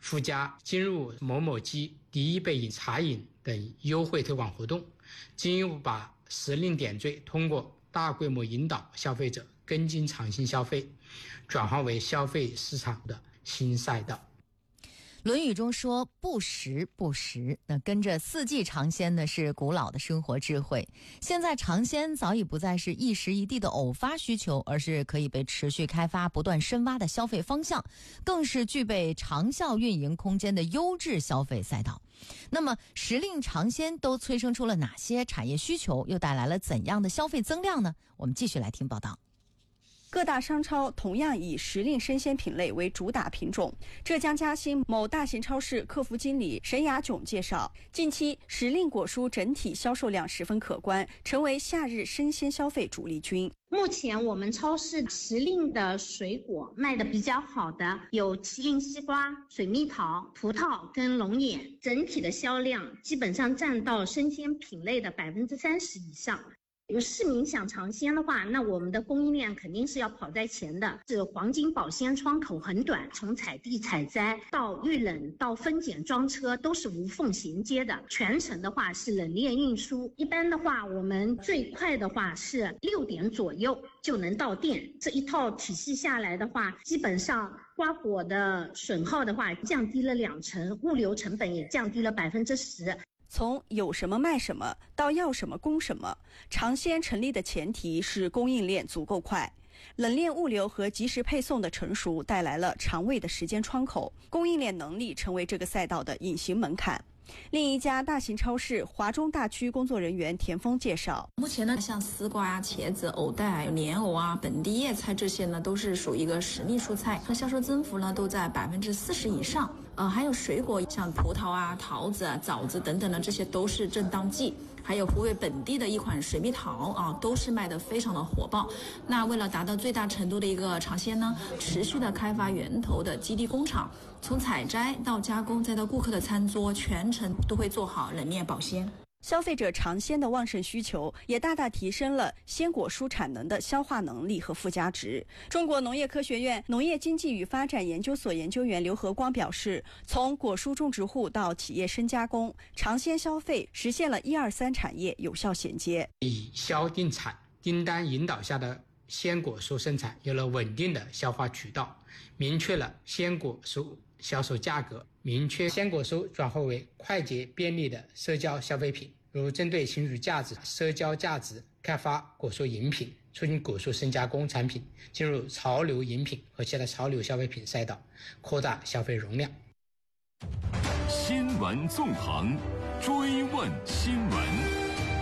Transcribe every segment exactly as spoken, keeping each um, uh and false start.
附加进入某某机第一杯饮茶饮等优惠推广活动，进一步把时令点缀通过大规模引导消费者跟进尝新消费，转化为消费市场的新赛道。 论语中说不时不食，那跟着四季尝鲜呢是古老的生活智慧。现在尝鲜早已不再是一时一地的偶发需求，而是可以被持续开发不断深挖的消费方向，更是具备长效运营空间的优质消费赛道。那么时令尝鲜都催生出了哪些产业需求，又带来了怎样的消费增量呢？我们继续来听报道。 各大商超同样以时令生鲜品类为主打品种。浙江嘉兴某大型超市客服经理沈雅炯介绍，近期时令果蔬整体销售量十分可观，成为夏日生鲜消费主力军。 目前我们超市时令的水果卖的比较好的有麒麟西瓜、水蜜桃、葡萄跟龙眼，整体的销量基本上占到生鲜品类的百分之三十以上。有市民想尝鲜的话，那我们的供应链肯定是要跑在前的。是黄金保鲜窗口很短，从采地采摘到预冷到分拣装车都是无缝衔接的。全程的话是冷链运输，一般的话我们最快的话是六点左右就能到店。这一套体系下来的话，基本上瓜果的损耗的话降低了两成，物流成本也降低了百分之十。 从有什么卖什么到要什么供什么，尝鲜成立的前提是供应链足够快。冷链物流和及时配送的成熟带来了长尾的时间窗口，供应链能力成为这个赛道的隐形门槛。另一家大型超市华中大区工作人员田峰介绍， 目前呢，像丝瓜啊、茄子、藕带、莲藕啊、本地叶菜这些呢，都是属于一个时令蔬菜，那销售增幅呢都在百分之四十以上。呃，还有水果，像葡萄啊、桃子啊、枣子等等的，这些都是正当季。还有湖北本地的一款水蜜桃啊，都是卖得非常的火爆。那为了达到最大程度的一个尝鲜呢，持续的开发源头的基地工厂，从采摘到加工再到顾客的餐桌，全程都会做好冷链保鲜。 消费者尝鲜的旺盛需求也大大提升了鲜果蔬产能的消化能力和附加值。中国农业科学院农业经济与发展研究所研究员刘和光表示，从果蔬种植户到企业深加工，尝鲜消费实现了一二三产业有效衔接。 以销定产订单引导下的鲜果蔬生产有了稳定的消化渠道，明确了鲜果蔬销售价格，明确鲜果蔬转化为快捷便利的社交消费品，如针对情绪价值、社交价值开发果蔬饮品，促进果蔬深加工产品进入潮流饮品和其他潮流消费品赛道，扩大消费容量。 新闻纵横，追问新闻。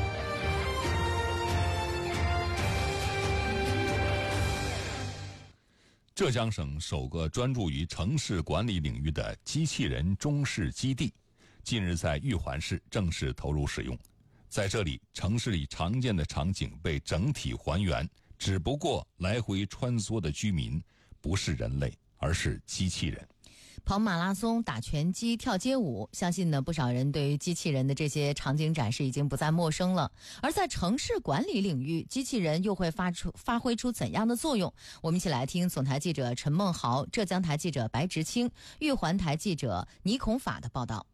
浙江省首个专注于城市管理领域的机器人中式基地，近日在玉环市正式投入使用。在这里，城市里常见的场景被整体还原，只不过来回穿梭的居民不是人类，而是机器人。 跑马拉松、打拳击、跳街舞，相信呢不少人对于机器人的这些场景展示已经不再陌生了。而在城市管理领域，机器人又会发出发挥出怎样的作用？我们一起来听总台记者陈梦豪、浙江台记者白直清、玉环台记者倪孔法的报道。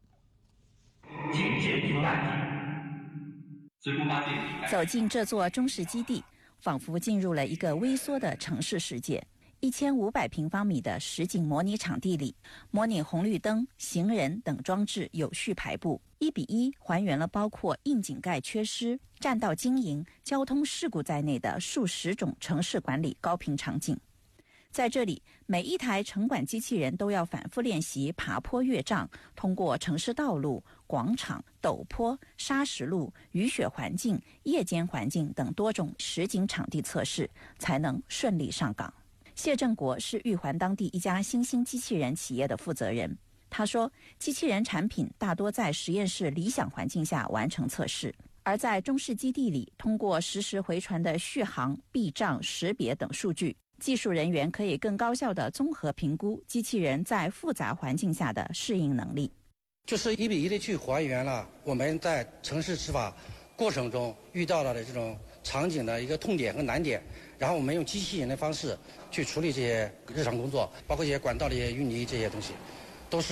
走进这座中式基地，仿佛进入了一个微缩的城市世界。一千五百平方米的实景模拟场地里，模拟红绿灯、行人等装置有序排布，一比一还原了包括窨井盖缺失、占道经营、交通事故在内的数十种城市管理高频场景。在这里，每一台城管机器人都要反复练习爬坡越障，通过城市道路、广场、陡坡、砂石路、雨雪环境、夜间环境等多种实景场地测试，才能顺利上岗。谢正国是玉环当地一家新兴机器人企业的负责人。他说，机器人产品大多在实验室理想环境下完成测试，而在中式基地里，通过实时回传的续航、避障、识别等数据，技术人员可以更高效地综合评估机器人在复杂环境下的适应能力。 就是一比一的去还原了我们在城市执法过程中遇到了的这种场景的一个痛点和难点，然后我们用机器人的方式去处理这些日常工作，包括一些管道的一些淤泥这些东西，